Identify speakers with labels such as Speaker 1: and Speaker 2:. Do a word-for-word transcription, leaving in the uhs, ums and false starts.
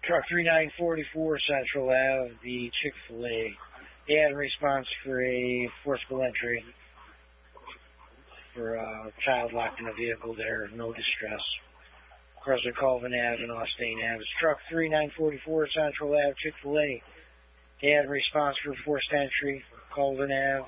Speaker 1: Truck three nine four four Central Ave, the Chick-fil-A. They had a response for a forcible entry for a child locked in a vehicle there, no distress. Across the Colvin Ave and Austin Ave. It's truck three nine four four Central Ave, Chick-fil-A. They had a response for forced entry, Colvin Ave.